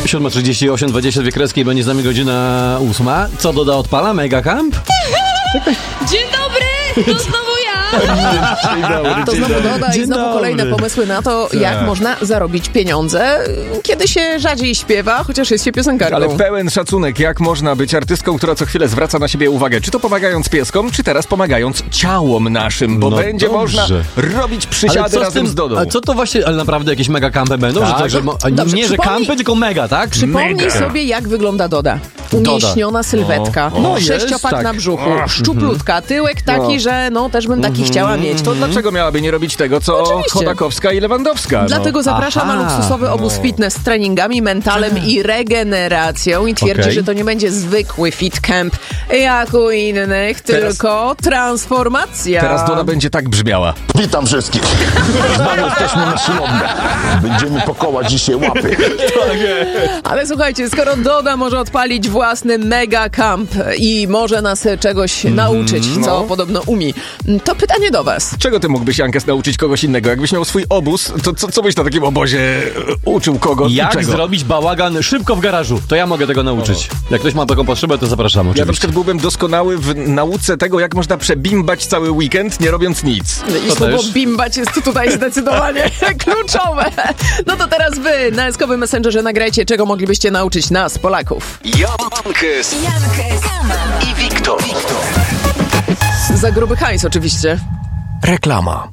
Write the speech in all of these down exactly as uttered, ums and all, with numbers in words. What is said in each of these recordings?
siódma trzydzieści osiem, dwadzieścia dwie kreski, będzie z nami godzina ósma. Co doda odpala? Mega Camp? Dzień dobry! To znowu ja! Dzień dobry, To dzień znowu dobry. doda i Dzień znowu dobry. kolejne pomysły na to, Tak. jak można zarobić pieniądze, kiedy się rzadziej śpiewa, chociaż jest się piosenkarką. Ale pełen szacunek, jak można być artystką, która co chwilę zwraca na siebie uwagę. Czy to pomagając pieskom, czy teraz pomagając ciałom naszym, bo No będzie dobrze. można robić Ale przysiady co z razem tym, z Dodą. a co to właśnie, ale naprawdę jakieś mega campy będą? Tak. Że tak, że mo, a Dobrze, nie, że przypomnij- campy, tylko mega, tak? Przypomnij Mega. sobie, jak wygląda Doda. Umieśniona sylwetka, No, no sześciopak jest, na tak. brzuchu, szczuplutka, tyłek taki, No. że no też bym taki chciała mieć. To dlaczego miałaby nie robić tego, co Oczywiście. Chodakowska i Lewandowska? No. Dlatego zaprasza na Aha, luksusowy obóz fitness z treningami, mentalem i regeneracją i twierdzi, Okej. że to nie będzie zwykły fit camp jak u innych, Teraz- tylko transformacja. Teraz Doda będzie tak brzmiała. Witam wszystkich. Znowu jesteśmy na siłowni. Będziemy pokołać dzisiaj łapy. Ale słuchajcie, skoro Doda może odpalić własny mega camp i może nas czegoś nauczyć, co no. podobno umie, to pytanie do was. Czego ty mógłbyś, Jankes, nauczyć kogoś innego? Jakbyś miał swój obóz, to co, co byś na takim obozie e, uczył kogo i Jak czego? zrobić bałagan szybko w garażu? To ja mogę tego nauczyć. Jak ktoś ma taką potrzebę, to zapraszamy Ja na oczywiście. przykład byłbym doskonały w nauce tego, jak można przebimbać cały weekend, nie robiąc nic. I To słowo też. bimbać jest tutaj zdecydowanie kluczowe. No to teraz wy na S-kowym Messengerze nagrajcie, czego moglibyście nauczyć nas, Polaków. Jankes i Wiktor. Za gruby hajs oczywiście. Reklama.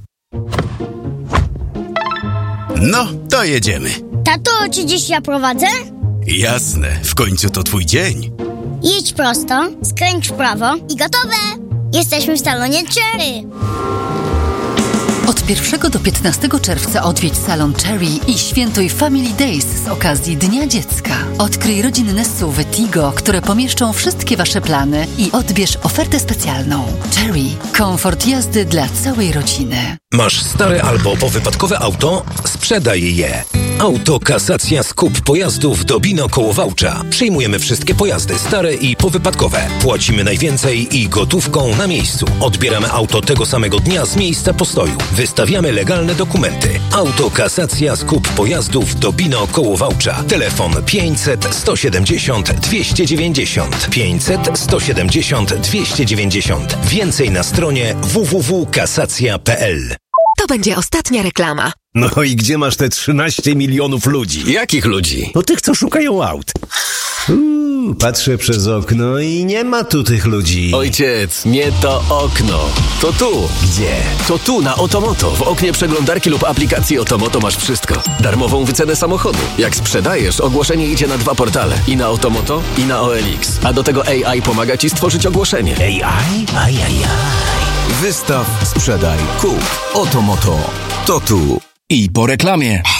No, to jedziemy. Tato, czy dziś ja prowadzę? Jasne, w końcu to twój dzień. Jedź prosto, skręć w prawo i gotowe! Jesteśmy w salonie Cherry. Od pierwszego do piętnastego czerwca odwiedź salon Cherry i świętuj Family Days z okazji Dnia Dziecka. Odkryj rodzinne suwy Tigo, które pomieszczą wszystkie wasze plany i odbierz ofertę specjalną. Cherry. Komfort jazdy dla całej rodziny. Masz stare albo powypadkowe auto? Sprzedaj je. Autokasacja Skup Pojazdów do Bino koło Wałcza. Przyjmujemy wszystkie pojazdy stare i powypadkowe. Płacimy najwięcej i gotówką na miejscu. Odbieramy auto tego samego dnia z miejsca postoju. Wystawiamy legalne dokumenty. Autokasacja Skup Pojazdów do Bino koło Wałcza. Telefon pięćset, sto siedemdziesiąt, dwieście dziewięćdziesiąt. pięćset, sto siedemdziesiąt, dwieście dziewięćdziesiąt. Więcej na stronie w w w kropka kasacja kropka p l. To będzie ostatnia reklama. No i gdzie masz te trzynaście milionów ludzi? Jakich ludzi? No tych, co szukają aut. Uuu, patrzę przez okno i nie ma tu tych ludzi. Ojciec, nie to okno. To tu. Gdzie? To tu, na Otomoto. W oknie przeglądarki lub aplikacji Otomoto masz wszystko. Darmową wycenę samochodu. Jak sprzedajesz, ogłoszenie idzie na dwa portale. I na Otomoto, i na O L X. A do tego A I pomaga ci stworzyć ogłoszenie. A I? Ajajaj. Wystaw, sprzedaj, kup. Oto moto. To tu. I po reklamie.